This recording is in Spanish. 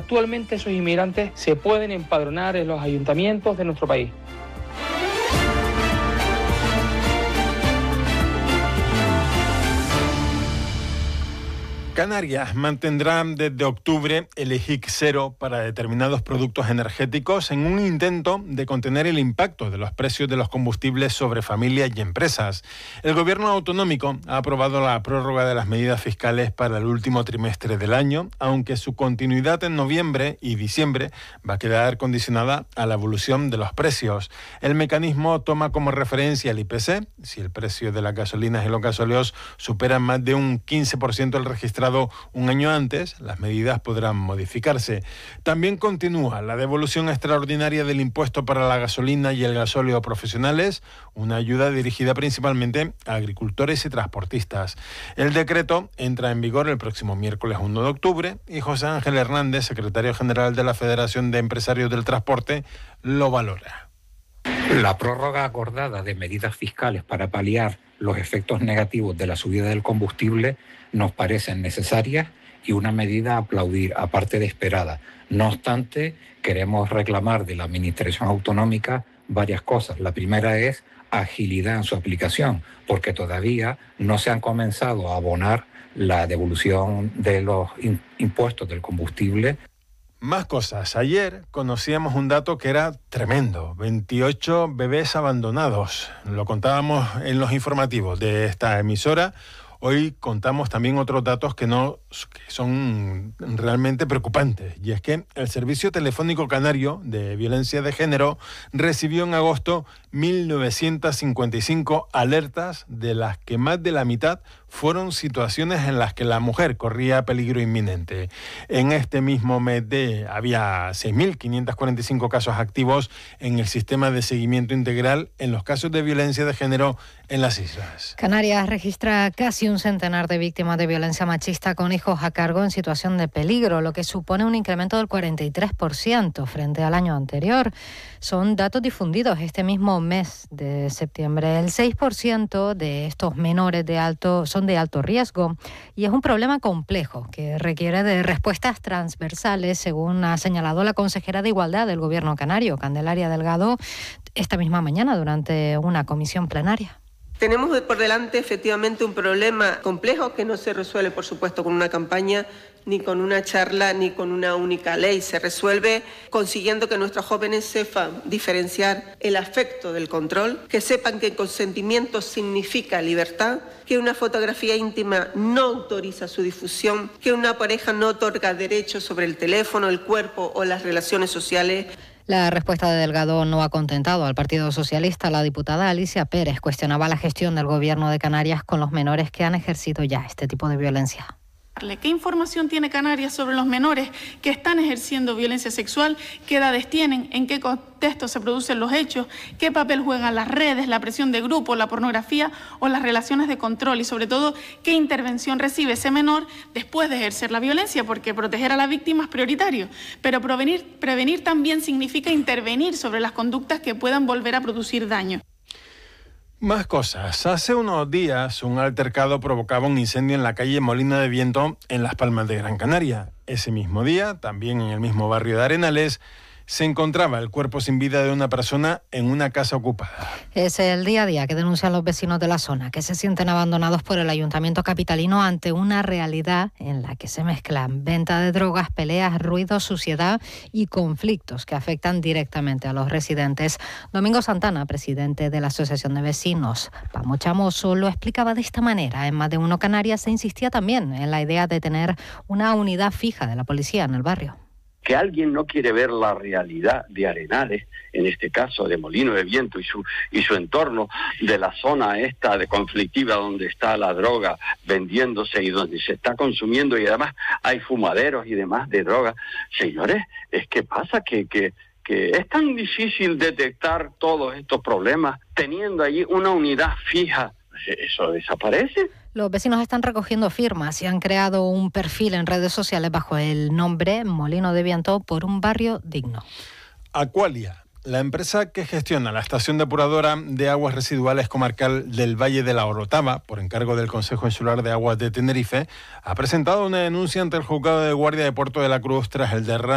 Actualmente esos inmigrantes se pueden empadronar en los ayuntamientos de nuestro país. Canarias mantendrá desde octubre el IGIC 0 para determinados productos energéticos en un intento de contener el impacto de los precios de los combustibles sobre familias y empresas. El gobierno autonómico ha aprobado la prórroga de las medidas fiscales para el último trimestre del año, aunque su continuidad en noviembre y diciembre va a quedar condicionada a la evolución de los precios. El mecanismo toma como referencia el IPC. Si el precio de las gasolinas y los gasóleos superan más de un 15% el registrado un año antes, las medidas podrán modificarse. También continúa la devolución extraordinaria del impuesto para la gasolina y el gasóleo profesionales, una ayuda dirigida principalmente a agricultores y transportistas. El decreto entra en vigor el próximo miércoles 1 de octubre y José Ángel Hernández, secretario general de la Federación de Empresarios del Transporte, lo valora. La prórroga acordada de medidas fiscales para paliar los efectos negativos de la subida del combustible nos parecen necesarias y una medida a aplaudir, aparte de esperada. No obstante, queremos reclamar de la Administración Autonómica varias cosas. La primera es agilidad en su aplicación, porque todavía no se han comenzado a abonar la devolución de los impuestos del combustible. Más cosas. Ayer conocíamos un dato que era tremendo. 28 bebés abandonados. Lo contábamos en los informativos de esta emisora. Hoy contamos también otros datos que son realmente preocupantes. Y es que el Servicio Telefónico Canario de Violencia de Género recibió en agosto 1.955 alertas, de las que más de la mitad fueron situaciones en las que la mujer corría peligro inminente. En este mismo mes había 6.545 casos activos en el sistema de seguimiento integral en los casos de violencia de género en las islas. Canarias registra casi un centenar de víctimas de violencia machista con hijos a cargo en situación de peligro, lo que supone un incremento del 43% frente al año anterior. Son datos difundidos este mismo mes de septiembre. El 6% de estos menores son de alto riesgo y es un problema complejo que requiere de respuestas transversales, según ha señalado la consejera de Igualdad del Gobierno canario, Candelaria Delgado, esta misma mañana durante una comisión plenaria. Tenemos por delante efectivamente un problema complejo que no se resuelve, por supuesto, con una campaña, ni con una charla, ni con una única ley. Se resuelve consiguiendo que nuestros jóvenes sepan diferenciar el afecto del control, que sepan que el consentimiento significa libertad, que una fotografía íntima no autoriza su difusión, que una pareja no otorga derechos sobre el teléfono, el cuerpo o las relaciones sociales. La respuesta de Delgado no ha contentado al Partido Socialista. La diputada Alicia Pérez cuestionaba la gestión del Gobierno de Canarias con los menores que han ejercido ya este tipo de violencia. ¿Qué información tiene Canarias sobre los menores que están ejerciendo violencia sexual? ¿Qué edades tienen? ¿En qué contexto se producen los hechos? ¿Qué papel juegan las redes, la presión de grupo, la pornografía o las relaciones de control? Y sobre todo, ¿qué intervención recibe ese menor después de ejercer la violencia? Porque proteger a la víctima es prioritario, pero prevenir también significa intervenir sobre las conductas que puedan volver a producir daño. Más cosas. Hace unos días un altercado provocaba un incendio en la calle Molino de Viento en Las Palmas de Gran Canaria. Ese mismo día, también en el mismo barrio de Arenales, se encontraba el cuerpo sin vida de una persona en una casa ocupada. Es el día a día que denuncian los vecinos de la zona, que se sienten abandonados por el Ayuntamiento capitalino ante una realidad en la que se mezclan venta de drogas, peleas, ruido, suciedad y conflictos que afectan directamente a los residentes. Domingo Santana, presidente de la Asociación de Vecinos Pamo Chamoso, lo explicaba de esta manera. En Más de Uno Canarias se insistía también en la idea de tener una unidad fija de la policía en el barrio. Que alguien no quiere ver la realidad de Arenales, en este caso de Molino de Viento y su entorno, de la zona esta de conflictiva donde está la droga vendiéndose y donde se está consumiendo y además hay fumaderos y demás de droga. Señores, es que pasa que es tan difícil detectar todos estos problemas teniendo allí una unidad fija. ¿Eso desaparece? Los vecinos están recogiendo firmas y han creado un perfil en redes sociales bajo el nombre Molino de Viento por un barrio digno. Aqualia, la empresa que gestiona la estación depuradora de aguas residuales comarcal del Valle de la Orotava, por encargo del Consejo Insular de Aguas de Tenerife, ha presentado una denuncia ante el Juzgado de Guardia de Puerto de la Cruz tras el derrame